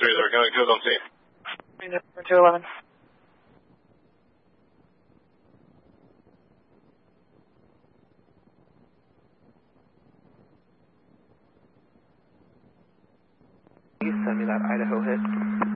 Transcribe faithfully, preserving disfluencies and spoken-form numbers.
three zero, going to on scene. Number two eleven. Please send me that Idaho hit.